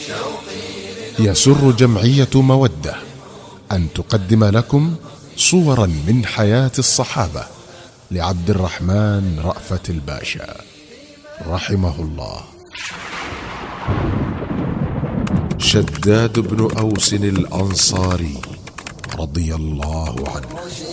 يسر جمعية مودة أن تقدم لكم صورا من حياة الصحابة لعبد الرحمن رأفت الباشا رحمه الله. شداد بن أوس الأنصاري رضي الله عنه